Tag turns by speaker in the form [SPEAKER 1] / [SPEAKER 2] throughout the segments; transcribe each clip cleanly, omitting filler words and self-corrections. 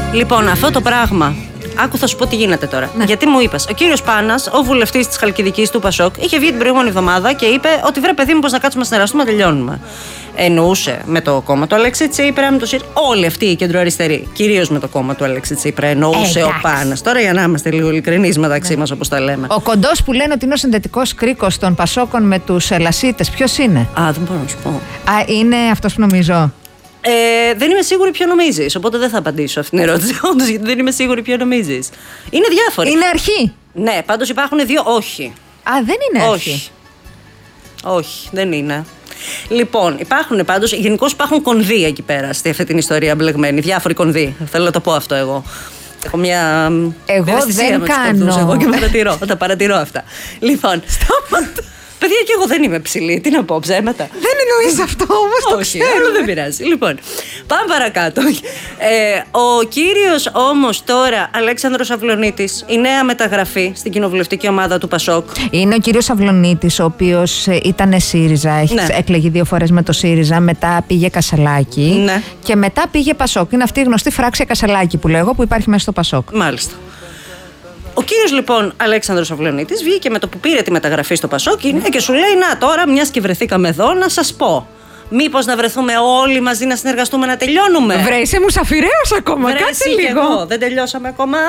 [SPEAKER 1] Λοιπόν, αυτό το πράγμα. Άκου, θα σου πω τι γίνεται τώρα.
[SPEAKER 2] Ναι.
[SPEAKER 1] Γιατί μου είπες, ο κύριος Πάνας, ο βουλευτής της Χαλκιδικής του Πασόκ, είχε βγει την προηγούμενη εβδομάδα και είπε ότι βρε παιδί μου, πώς να κάτσουμε να συνεργαστούμε, να τελειώνουμε. Εννοούσε με το κόμμα του Αλέξη Τσίπρα, με το ΣΥΡΙΖΑ. Όλοι αυτοί οι κεντροαριστεροί. Κυρίως με το κόμμα του Αλέξη Τσίπρα. Εννοούσε ο Πάνας. Τώρα για να είμαστε λίγο ειλικρινείς μεταξύ μας, όπως τα λέμε.
[SPEAKER 2] Ο κοντός που λένε ότι είναι ο συνδετικός κρίκος των Πασόκων με τους Λασίτες, ποιος είναι?
[SPEAKER 1] Α, δεν μπορώ να σου πω.
[SPEAKER 2] Α, είναι αυτός που νομίζω.
[SPEAKER 1] Δεν είμαι σίγουρη ποιο νομίζεις, οπότε δεν θα απαντήσω αυτήν την ερώτηση. Όντως, γιατί δεν είμαι σίγουρη ποιο νομίζεις. Είναι διάφοροι.
[SPEAKER 2] Είναι αρχή.
[SPEAKER 1] Ναι, πάντως υπάρχουν δύο. Όχι.
[SPEAKER 2] Α, δεν είναι αρχή.
[SPEAKER 1] Όχι. Όχι, δεν είναι. Λοιπόν, υπάρχουν πάντως, γενικώς υπάρχουν κονδύα εκεί πέρα στη αυτή την ιστορία μπλεγμένη. Διάφοροι κονδύοι. Θέλω να το πω αυτό εγώ. Έχω μια.
[SPEAKER 2] Εγώ δεν κάνω.
[SPEAKER 1] Εγώ και τα παρατηρώ αυτά. Λοιπόν, σταματά. Παιδιά, και εγώ δεν είμαι ψηλή. Τι να πω, ψέματα.
[SPEAKER 2] Δεν εννοείς αυτό όμως, το
[SPEAKER 1] όχι,
[SPEAKER 2] ξέρω.
[SPEAKER 1] αλλά δεν πειράζει. Λοιπόν, πάμε παρακάτω. Ο κύριος όμως τώρα Αλέξανδρος Αυλωνίτης, η νέα μεταγραφή στην κοινοβουλευτική ομάδα του Πασόκ.
[SPEAKER 2] Είναι ο κύριος Αυλωνίτης, ο οποίος ήταν ΣΥΡΙΖΑ, εκλεγεί 2 φορές με το ΣΥΡΙΖΑ, μετά πήγε Κασσαλάκι και μετά πήγε Πασόκ. Είναι αυτή η γνωστή φράξια Κασσαλάκι που λέω εγώ, που υπάρχει μέσα στο Πασόκ.
[SPEAKER 1] Μάλιστα. Ο κύριος λοιπόν Αλέξανδρος Αυλωνίτης βγήκε με το που πήρε τη μεταγραφή στο Πασόκ και σου λέει: να, τώρα μιας και βρεθήκαμε εδώ, να σας πω. Μήπως να βρεθούμε όλοι μαζί να συνεργαστούμε, να τελειώνουμε.
[SPEAKER 2] Βρε, είσαι μουσαφιρέος ακόμα, κάτσε λίγο.
[SPEAKER 1] Εγώ, δεν τελειώσαμε ακόμα.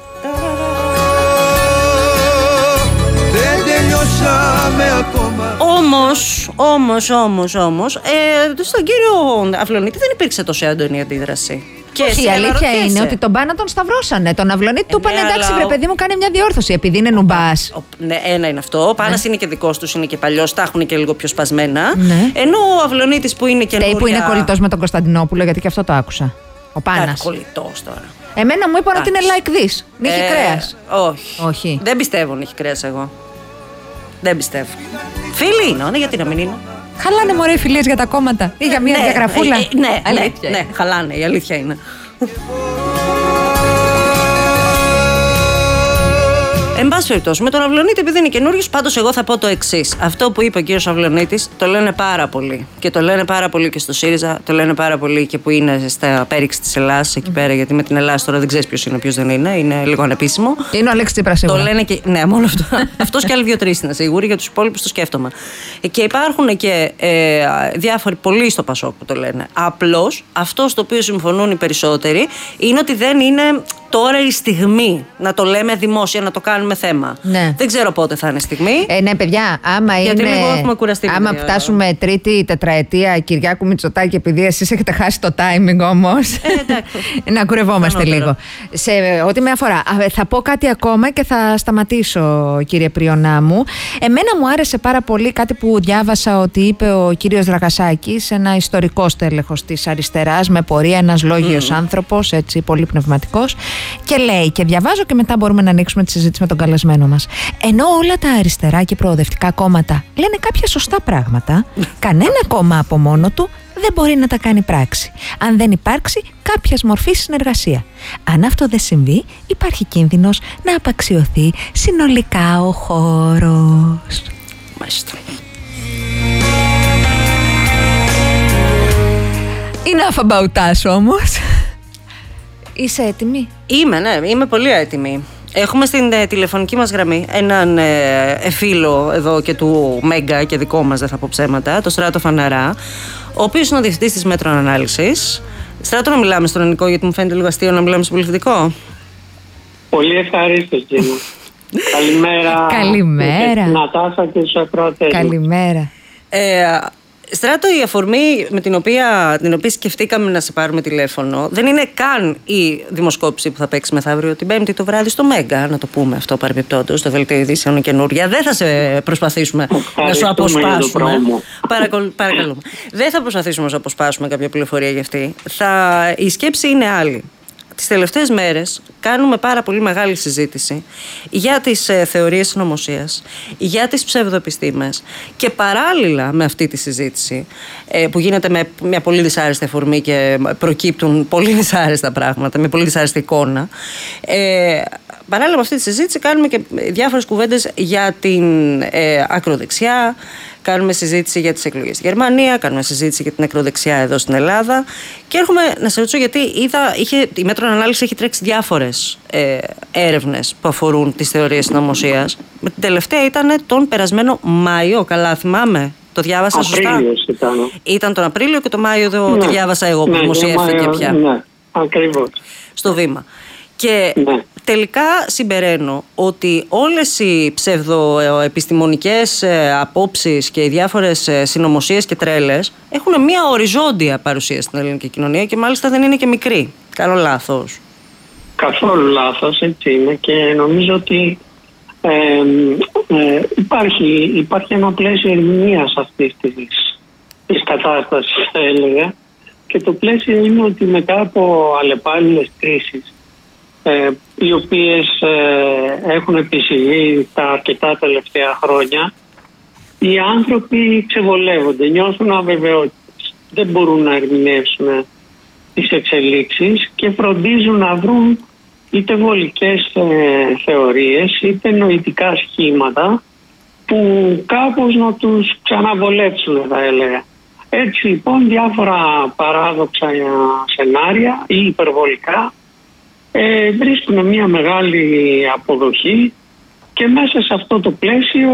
[SPEAKER 3] Δεν τελειώσαμε ακόμα.
[SPEAKER 1] Όμως, στον κύριο Αυλωνίτη δεν υπήρξε τόσο έντονη αντίδραση.
[SPEAKER 2] Όχι, η αλήθεια είναι ότι τον Πάνα τον σταυρώσανε. Τον Αυλωνίτη του είπανε: εντάξει, βρε παιδί μου, κάνε μια διόρθωση, επειδή είναι νουμπάς.
[SPEAKER 1] Ναι, ένα είναι αυτό. Ο Πάνας είναι και δικός τους, είναι και παλιός, τα έχουν και λίγο πιο σπασμένα.
[SPEAKER 2] Ναι.
[SPEAKER 1] Ενώ ο Αυλωνίτης που είναι καινούρια.
[SPEAKER 2] Που είναι κολλητός με τον Κωνσταντινόπουλο, γιατί και αυτό το άκουσα. Ο Πάνας.
[SPEAKER 1] Κολλητός τώρα.
[SPEAKER 2] Εμένα μου είπαν ότι είναι like this. Δεν έχει κρέας.
[SPEAKER 1] Όχι. Δεν πιστεύω να έχει κρέας εγώ. Δεν πιστεύω. Φίλοι είναι, γιατί να μην είναι.
[SPEAKER 2] Χαλάνε μωρέ φιλίες για τα κόμματα ή για μια διαγραφούλα.
[SPEAKER 1] Ναι, χαλάνε, η αλήθεια είναι. Εν πάση περιπτώσει, με τον Αυλωνίτη, επειδή είναι καινούριος, πάντως εγώ θα πω το εξής. Αυτό που είπε ο κύριος Αυλωνίτης το λένε πάρα πολύ. Και το λένε πάρα πολύ και στο ΣΥΡΙΖΑ, το λένε πάρα πολύ και που είναι στα πέριξη της Ελλάδας εκεί πέρα. Γιατί με την Ελλάδα τώρα δεν ξέρεις ποιος είναι, ποιος δεν είναι λίγο ανεπίσημο.
[SPEAKER 2] Είναι ο Αλέξης Τσίπρας σίγουρα.
[SPEAKER 1] Το λένε και. Ναι, μόνο αυτό. Αυτός και άλλοι 2-3 είναι σίγουροι, για τους υπόλοιπους το σκέφτομαι. Και υπάρχουν και διάφοροι πολλοί στο Πασόκ που το λένε. Απλώς αυτό στο οποίο συμφωνούν οι περισσότεροι είναι ότι δεν είναι τώρα η στιγμή να το λέμε δημόσια, να το κάνουμε θέμα.
[SPEAKER 2] Ναι.
[SPEAKER 1] Δεν ξέρω πότε θα είναι η στιγμή.
[SPEAKER 2] Ναι, παιδιά,
[SPEAKER 1] γιατί λίγο έχουμε κουραστεί.
[SPEAKER 2] Άμα φτάσουμε τρίτη τετραετία Κυριάκου Μητσοτάκη, επειδή εσείς έχετε χάσει το timing όμως. Να κουρευόμαστε λίγο. Σε ό,τι με αφορά. Θα πω κάτι ακόμα και θα σταματήσω, κύριε Πριονά μου. Εμένα μου άρεσε πάρα πολύ κάτι που διάβασα ότι είπε ο κύριος Δραγασάκης, ένα ιστορικό στέλεχος της αριστεράς, με πορεία, ένας λόγιος άνθρωπος, έτσι, πολύ πνευματικός. Και λέει, και διαβάζω και μετά μπορούμε να ανοίξουμε τη συζήτηση με τον καλεσμένο μας. Ενώ όλα τα αριστερά και προοδευτικά κόμματα λένε κάποια σωστά πράγματα, κανένα κόμμα από μόνο του δεν μπορεί να τα κάνει πράξη, αν δεν υπάρξει κάποια μορφή συνεργασία. Αν αυτό δεν συμβεί, υπάρχει κίνδυνος να απαξιωθεί συνολικά ο χώρος.
[SPEAKER 1] Μάλιστα.
[SPEAKER 2] Enough about us όμως. Είσαι έτοιμη?
[SPEAKER 1] Είμαι πολύ έτοιμη. Έχουμε στην τηλεφωνική μας γραμμή έναν φίλο εδώ και του Μέγκα και δικό μας, δεν θα πω ψέματα, το Στράτο Φαναρά, ο οποίος είναι ο διευθυντής της Μέτρων Ανάλυσης. Στράτο, να μιλάμε στον ελληνικό, γιατί μου φαίνεται λίγο αστείο να μιλάμε στο πολιτικό.
[SPEAKER 4] Πολύ ευχαρίστως, κύριε. Καλημέρα.
[SPEAKER 2] Καλημέρα.
[SPEAKER 4] Νατάσα και στους ακροατές.
[SPEAKER 2] Καλημέρα.
[SPEAKER 1] Στράτο, η αφορμή με την οποία σκεφτήκαμε να σε πάρουμε τηλέφωνο δεν είναι καν η δημοσκόπηση που θα παίξει μεθαύριο την Πέμπτη το βράδυ στο Μέγκα, να το πούμε αυτό παρεμπιπτόντως, στο δελτίο ειδήσεων καινούρια. Δεν θα σε προσπαθήσουμε να σου αποσπάσουμε. Παρακαλούμε. Δεν θα προσπαθήσουμε να σου αποσπάσουμε κάποια πληροφορία για αυτή. Η σκέψη είναι άλλη. Τις τελευταίες μέρες κάνουμε πάρα πολύ μεγάλη συζήτηση για τις θεωρίες συνωμοσίας, για τις ψευδοεπιστήμες και παράλληλα με αυτή τη συζήτηση που γίνεται με μια πολύ δυσάρεστη αφορμή και προκύπτουν πολύ δυσάρεστα πράγματα, με πολύ δυσάρεστη εικόνα, παράλληλα με αυτή τη συζήτηση κάνουμε και διάφορες κουβέντες για την ακροδεξιά, κάνουμε συζήτηση για τις εκλογές στη Γερμανία, κάνουμε συζήτηση για την ακροδεξιά εδώ στην Ελλάδα. Και έρχομαι να σε ρωτήσω, γιατί η Μέτρων Ανάλυση έχει τρέξει διάφορες έρευνες που αφορούν τις θεωρίες συνωμοσίας. Με την τελευταία ήταν τον περασμένο Μάιο, καλά θυμάμαι. Το διάβασα σωστά?
[SPEAKER 4] Απρίλιος
[SPEAKER 1] ήταν τον Απρίλιο και το Μάιο το διάβασα εγώ που δημοσιεύθηκε πια.
[SPEAKER 4] Ναι, ακριβώς.
[SPEAKER 1] Στο Βήμα. Και τελικά συμπεραίνω ότι όλες οι ψευδοεπιστημονικές απόψεις και οι διάφορες συνωμοσίες και τρέλες έχουν μια οριζόντια παρουσία στην ελληνική κοινωνία και μάλιστα δεν είναι και μικρή. Κάνω λάθος?
[SPEAKER 4] Καθόλου λάθος, έτσι είναι, και νομίζω ότι υπάρχει ένα πλαίσιο ερμηνείας αυτής της κατάστασης, θα έλεγα, και το πλαίσιο είναι ότι μετά από αλλεπάλληλες κρίσεις, οι οποίες έχουν επισυμβεί τα αρκετά τελευταία χρόνια, οι άνθρωποι ξεβολεύονται, νιώθουν αβεβαιότητες, δεν μπορούν να ερμηνεύσουν τις εξελίξεις και φροντίζουν να βρουν είτε βολικές θεωρίες είτε νοητικά σχήματα που κάπως να τους ξαναβολέψουν, θα έλεγα. Έτσι λοιπόν διάφορα παράδοξα σενάρια ή υπερβολικά βρίσκουν μια μεγάλη αποδοχή και μέσα σε αυτό το πλαίσιο,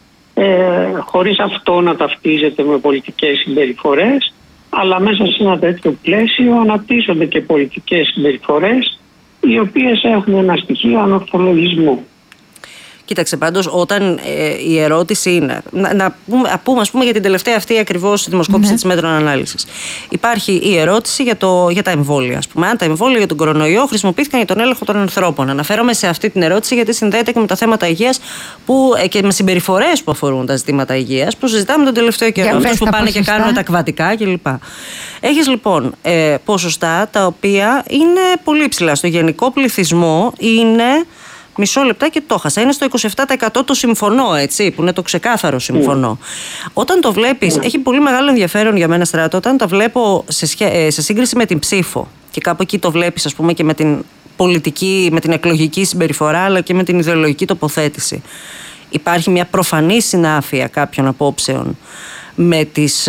[SPEAKER 4] χωρίς αυτό να ταυτίζεται με πολιτικές συμπεριφορές, αλλά μέσα σε ένα τέτοιο πλαίσιο αναπτύσσονται και πολιτικές συμπεριφορές οι οποίες έχουν ένα στοιχείο ανορθολογισμού.
[SPEAKER 1] Κοίταξε, πάντως, όταν η ερώτηση είναι. Να πούμε, ας πούμε, για την τελευταία αυτή ακριβώς δημοσκόπηση της Μέτρων Ανάλυσης. Υπάρχει η ερώτηση για τα εμβόλια. Ας πούμε, αν τα εμβόλια για τον κορονοϊό χρησιμοποιήθηκαν για τον έλεγχο των ανθρώπων. Αναφέρομαι σε αυτή την ερώτηση γιατί συνδέεται και με τα θέματα υγείας και με συμπεριφορές που αφορούν τα ζητήματα υγείας που συζητάμε τον τελευταίο καιρό. Αυτούς που πάνε και κάνουν τα ακβατικά κλπ. Έχεις λοιπόν ποσοστά τα οποία είναι πολύ ψηλά. Στο γενικό πληθυσμό είναι. Μισό λεπτάκι το χάσα. Είναι στο 27% το συμφωνώ, έτσι, που είναι το ξεκάθαρο συμφωνώ. Όταν το βλέπεις, έχει πολύ μεγάλο ενδιαφέρον για μένα, Στράτο, όταν το βλέπω σε σύγκριση με την ψήφο. Και κάπου εκεί το βλέπεις, ας πούμε, και με την πολιτική, με την εκλογική συμπεριφορά, αλλά και με την ιδεολογική τοποθέτηση. Υπάρχει μια προφανή συνάφεια κάποιων απόψεων με τις,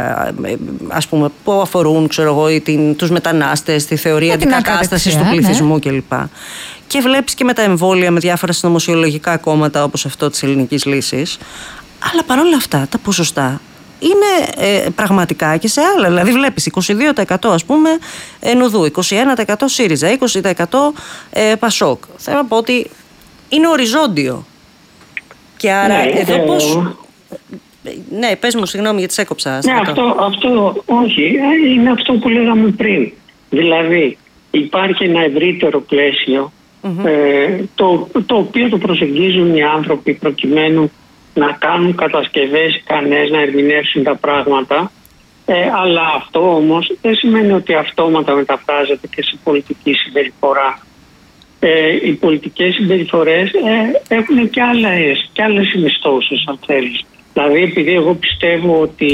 [SPEAKER 1] ας πούμε, που αφορούν, ξέρω εγώ, τους μετανάστες, τη θεωρία αντικατάστασης του πληθυσμού κλπ. Και βλέπεις και με τα εμβόλια, με διάφορα συνωμοσιολογικά κόμματα όπως αυτό της Ελληνικής Λύσης. Αλλά παρόλα αυτά τα ποσοστά είναι πραγματικά και σε άλλα. Δηλαδή βλέπεις 22% ας πούμε Νουδού, 21% ΣΥΡΙΖΑ, 20% Πασόκ. Θέλω να πω ότι είναι οριζόντιο. Και άρα εδώ πώς... Ναι, πες μου, συγγνώμη γιατί σε έκοψα.
[SPEAKER 4] Ναι, αυτό όχι, είναι αυτό που λέγαμε πριν. Δηλαδή υπάρχει ένα ευρύτερο πλαίσιο το οποίο το προσεγγίζουν οι άνθρωποι προκειμένου να κάνουν κατασκευές ικανές να ερμηνεύσουν τα πράγματα, αλλά αυτό όμως δεν σημαίνει ότι αυτόματα μεταφράζεται και σε πολιτική συμπεριφορά. Οι πολιτικές συμπεριφορές έχουν και άλλες συνιστώσεις, αν θέλεις. Δηλαδή επειδή εγώ πιστεύω ότι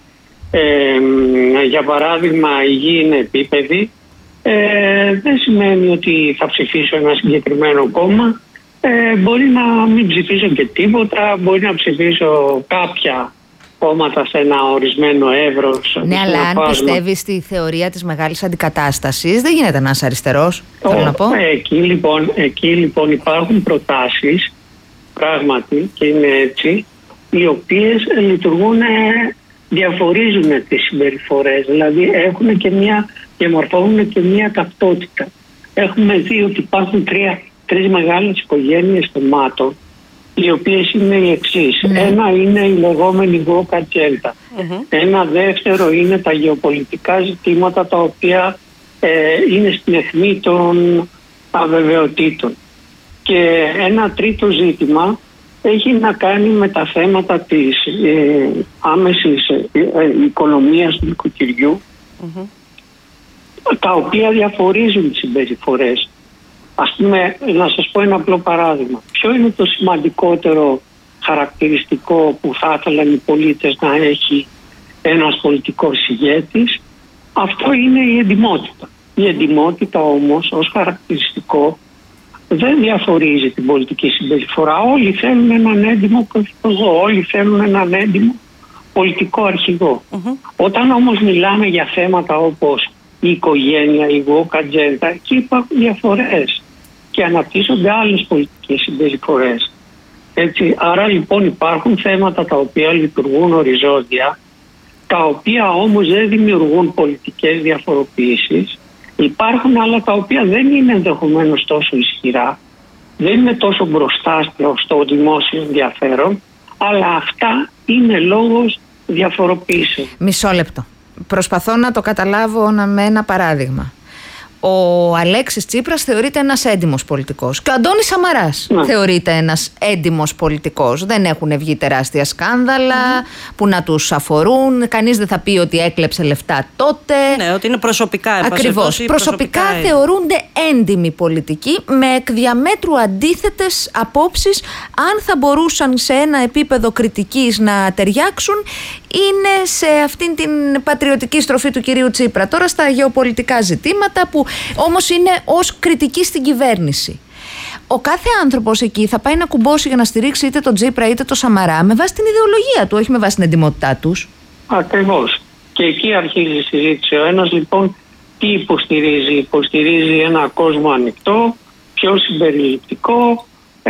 [SPEAKER 4] για παράδειγμα η γη είναι επίπεδη, δεν σημαίνει ότι θα ψηφίσω ένα συγκεκριμένο κόμμα. Μπορεί να μην ψηφίσω και τίποτα, μπορεί να ψηφίσω κάποια κόμματα σε ένα ορισμένο εύρος.
[SPEAKER 2] Ναι, αλλά αν πιστεύεις στη θεωρία της μεγάλης αντικατάστασης, δεν γίνεται να είσαι αριστερός, θέλω να πω.
[SPEAKER 4] Εκεί λοιπόν υπάρχουν προτάσεις, πράγματι, και είναι έτσι, οι οποίες λειτουργούν, διαφορίζουν τις συμπεριφορές, δηλαδή έχουν και διαμορφώνουν και μια ταυτότητα. Έχουμε δει ότι υπάρχουν τρεις μεγάλες οικογένειες κομμάτων, οι οποίες είναι οι εξής. Ένα είναι η λεγόμενη woke agenda. Ένα δεύτερο είναι τα γεωπολιτικά ζητήματα, τα οποία είναι στην αιχμή των αβεβαιοτήτων. Και ένα τρίτο ζήτημα έχει να κάνει με τα θέματα της άμεσης οικονομίας του νοικοκυριού, τα οποία διαφορίζουν τις συμπεριφορές. Ας πούμε, να σας πω ένα απλό παράδειγμα. Ποιο είναι το σημαντικότερο χαρακτηριστικό που θα ήθελαν οι πολίτες να έχει ένας πολιτικός ηγέτης? Αυτό είναι η εντιμότητα. Η εντιμότητα όμως ως χαρακτηριστικό δεν διαφορίζει την πολιτική συμπεριφορά. Όλοι θέλουν έναν έντιμο πρωθυπουργό, όλοι θέλουν έναν έντιμο πολιτικό αρχηγό. Όταν όμως μιλάμε για θέματα όπως η οικογένεια, η woke agenda, εκεί υπάρχουν διαφορές και αναπτύσσονται άλλες πολιτικές συμπεριφορές. Έτσι, άρα λοιπόν υπάρχουν θέματα τα οποία λειτουργούν οριζόντια, τα οποία όμως δεν δημιουργούν πολιτικές διαφοροποιήσεις. Υπάρχουν άλλα τα οποία δεν είναι ενδεχομένως τόσο ισχυρά, δεν είναι τόσο μπροστά στο δημόσιο ενδιαφέρον, αλλά αυτά είναι λόγος διαφοροποίησεων.
[SPEAKER 2] Μισό λεπτό. Προσπαθώ να το καταλάβω με ένα παράδειγμα. Ο Αλέξης Τσίπρας θεωρείται ένας έντιμος πολιτικός και ο Αντώνης Σαμαράς θεωρείται ένας έντιμος πολιτικός. Δεν έχουν βγει τεράστια σκάνδαλα που να τους αφορούν. Κανείς δεν θα πει ότι έκλεψε λεφτά τότε.
[SPEAKER 1] Ναι, ότι είναι προσωπικά.
[SPEAKER 2] Ακριβώς. Προσωπικά θεωρούνται έντιμοι πολιτικοί με εκ διαμέτρου αντίθετες απόψεις. Αν θα μπορούσαν σε ένα επίπεδο κριτικής να ταιριάξουν, είναι σε αυτήν την πατριωτική στροφή του κυρίου Τσίπρα. Τώρα στα γεωπολιτικά ζητήματα που όμως είναι ως κριτική στην κυβέρνηση. Ο κάθε άνθρωπος εκεί θα πάει να κουμπώσει για να στηρίξει είτε τον Τσίπρα είτε τον Σαμαρά με βάση την ιδεολογία του, όχι με βάση την εντιμότητά τους.
[SPEAKER 4] Ακριβώς. Και εκεί αρχίζει η συζήτηση. Ο ένας λοιπόν τι υποστηρίζει? Υποστηρίζει ένα κόσμο ανοιχτό, πιο συμπεριληπτικό,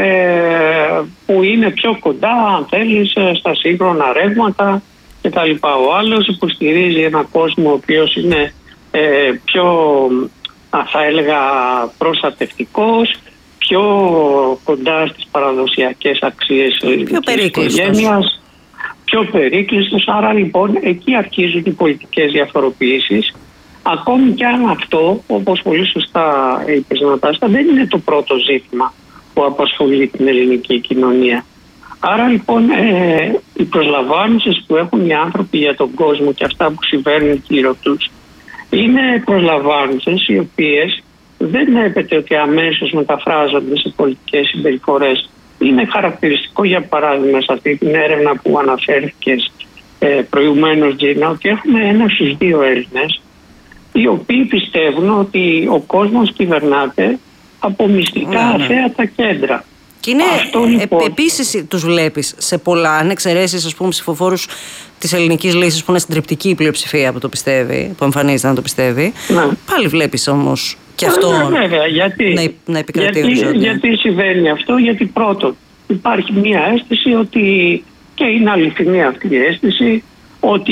[SPEAKER 4] που είναι πιο κοντά, αν θέλεις, στα σύγχρονα ρεύματα κτλ. Ο άλλος υποστηρίζει ένα κόσμο ο οποίος είναι πιο, θα έλεγα, προστατευτικός, πιο κοντά στις παραδοσιακές αξίες της οικογένειας, πιο περίκλειστος. Άρα λοιπόν εκεί αρχίζουν οι πολιτικές διαφοροποιήσεις. Ακόμη και αν αυτό, όπως πολύ σωστά είπες Νατάστα, δεν είναι το πρώτο ζήτημα που απασχολεί την ελληνική κοινωνία. Άρα λοιπόν οι προσλαμβάνσεις που έχουν οι άνθρωποι για τον κόσμο και αυτά που συμβαίνουν γύρω τους είναι προσλαμβάνσεις οι οποίες δεν έπεται ότι αμέσως μεταφράζονται σε πολιτικές συμπεριφορές. Είναι χαρακτηριστικό, για παράδειγμα, σε αυτή την έρευνα που αναφέρθηκες προηγουμένως, Τζίνα, ότι έχουμε 1 στους 2 Έλληνες οι οποίοι πιστεύουν ότι ο κόσμος κυβερνάται από μυστικά αθέατα κέντρα.
[SPEAKER 1] Και είναι, λοιπόν, επίσης τους βλέπεις σε πολλά, αν εξαιρέσεις, ας πούμε, ψηφοφόρους της ελληνικής λύσης που είναι συντριπτική η πλειοψηφία που το πιστεύει, που εμφανίζεται να το πιστεύει. Πάλι βλέπεις όμως και αυτό να επικρατεί οριζόντια.
[SPEAKER 4] Γιατί συμβαίνει αυτό? Γιατί πρώτον υπάρχει μια αίσθηση ότι, και είναι αληθινή αυτή η αίσθηση, ότι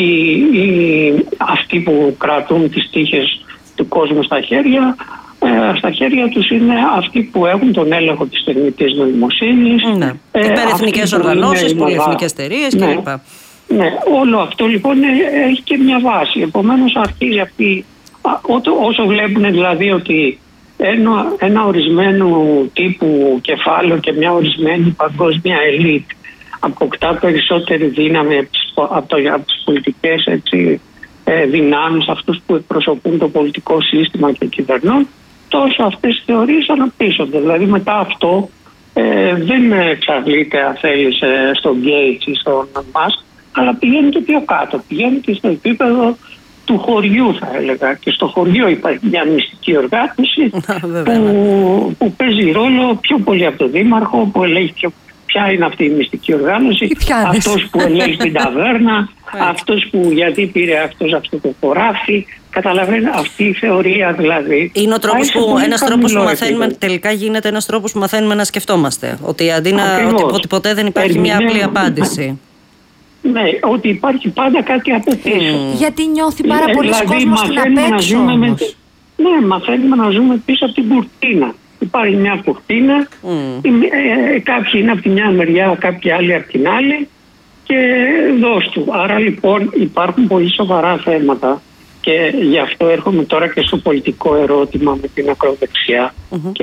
[SPEAKER 4] αυτοί που κρατούν τις τύχες του κόσμου στα χέρια τους είναι αυτοί που έχουν τον έλεγχο της τεχνητής νοημοσύνης.
[SPEAKER 1] Υπερεθνικές οργανώσεις, πολυεθνικές εταιρείες κλπ.
[SPEAKER 4] Ναι, όλο αυτό λοιπόν έχει και μια βάση. Επομένως αρχίζει αυτή, όσο βλέπουν δηλαδή ότι ένα ορισμένου τύπου κεφάλαιο και μια ορισμένη παγκόσμια ελίτ αποκτά περισσότερη δύναμη από τις πολιτικές δυνάμεις, αυτούς που εκπροσωπούν το πολιτικό σύστημα και κυβερνούν, τόσο αυτές οι θεωρίες αναπτύσσονται. Δηλαδή μετά αυτό δεν εξαρτάται, αν θέλεις, στον Γκέιτς ή στον Μάσκ, αλλά πηγαίνει και πιο κάτω. Πηγαίνει και στο επίπεδο του χωριού, θα έλεγα. Και στο χωριό υπάρχει μια μυστική οργάνωση που παίζει ρόλο πιο πολύ από τον δήμαρχο, που ελέγχει ποια είναι αυτή η μυστική οργάνωση, αυτός που ελέγχει την ταβέρνα, αυτός που γιατί πήρε αυτό το χωράφι. Καταλαβαίνετε, αυτή η θεωρία δηλαδή.
[SPEAKER 1] Είναι ο τρόπος ένας τρόπος που μαθαίνουμε, τελικά γίνεται ένας τρόπος που μαθαίνουμε να σκεφτόμαστε. Ότι αντί ότι ποτέ δεν υπάρχει μια απλή απάντηση.
[SPEAKER 4] Ναι, ότι υπάρχει πάντα κάτι από πίσω.
[SPEAKER 2] Γιατί νιώθει πάρα πολλοί κόσμος στην απέξω.
[SPEAKER 4] Ναι, μαθαίνουμε να ζούμε πίσω από την κουρτίνα. Υπάρχει μια κουρτίνα, κάποιοι είναι από τη μια μεριά, κάποιοι άλλοι από την άλλη και δώσ' του. Άρα λοιπόν υπάρχουν πολύ σοβαρά θέματα και γι' αυτό έρχομαι τώρα και στο πολιτικό ερώτημα με την ακροδεξιά.